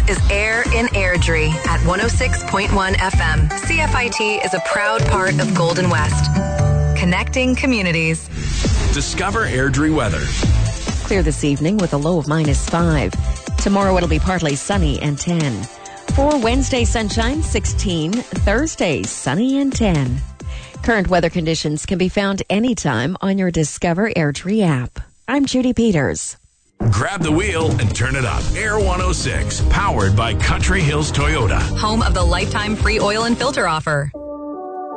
is Air in Airdrie at 106.1 FM. CFIT is a proud part of Golden West. Connecting communities. Discover Airdrie weather. Clear this evening with a low of -5. Tomorrow it'll be partly sunny and 10. For Wednesday, sunshine, 16. Thursday, sunny and 10. Current weather conditions can be found anytime on your Discover Airdrie app. I'm Judy Peters. Grab the wheel and turn it up. Air 106, powered by Country Hills Toyota. Home of the lifetime free oil and filter offer.